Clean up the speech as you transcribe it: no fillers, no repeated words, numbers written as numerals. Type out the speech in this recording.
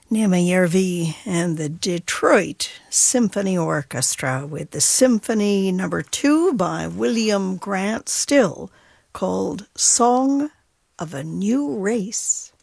Nema Järvi and the Detroit Symphony Orchestra with the Symphony No. 2 by William Grant Still, called Song of a New Race.